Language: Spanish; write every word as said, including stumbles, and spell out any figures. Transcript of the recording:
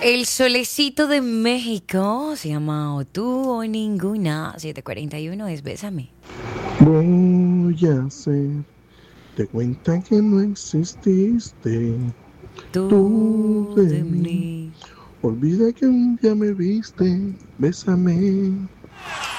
El solecito de México se llama O tú o ninguna. siete cuarenta y uno es Bésame. Voy a hacer de cuenta que no exististe. Tú Tú de de mí. mí. Olvida que un día me viste. Bésame.